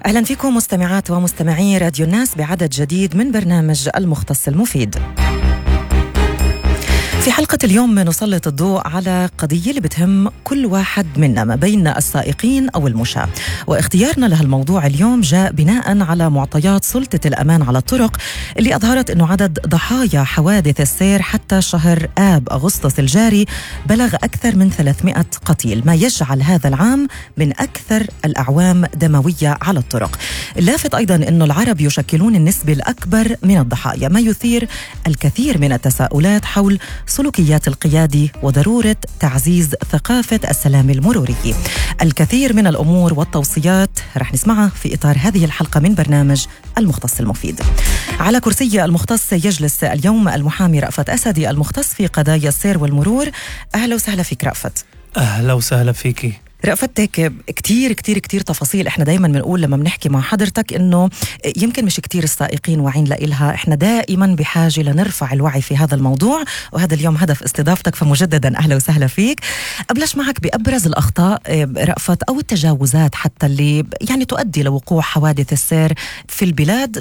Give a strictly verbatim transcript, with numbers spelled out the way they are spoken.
أهلا فيكم مستمعات ومستمعي راديو الناس بعدد جديد من برنامج المختص المفيد. في حلقة اليوم نسلط الضوء على قضية اللي بتهم كل واحد منا ما بين السائقين أو المشاة، واختيارنا لهالموضوع اليوم جاء بناء على معطيات سلطة الأمان على الطرق اللي أظهرت أنه عدد ضحايا حوادث السير حتى شهر آب أغسطس الجاري بلغ أكثر من ثلاثمائة قتيل، ما يجعل هذا العام من أكثر الأعوام دموية على الطرق. اللافت أيضا أنه العرب يشكلون النسبة الأكبر من الضحايا، ما يثير الكثير من التساؤلات حول سلوكيات القيادي وضرورة تعزيز ثقافة السلام المروري. الكثير من الأمور والتوصيات رح نسمعها في إطار هذه الحلقة من برنامج المختص المفيد. على كرسي المختص يجلس اليوم المحامي رأفت أسدي المختص في قضايا السير والمرور. أهلا وسهلا فيك رأفت. أهلا وسهلا فيكي رأفتك. كتير كتير كتير تفاصيل. احنا دايما بنقول لما بنحكي مع حضرتك انه يمكن مش كتير السائقين واعين لإلها، احنا دائما بحاجة لنرفع الوعي في هذا الموضوع، وهذا اليوم هدف استضافتك، فمجددا اهلا وسهلا فيك. ابلش معك بأبرز الأخطاء رأفت او التجاوزات حتى اللي يعني تؤدي لوقوع حوادث السير في البلاد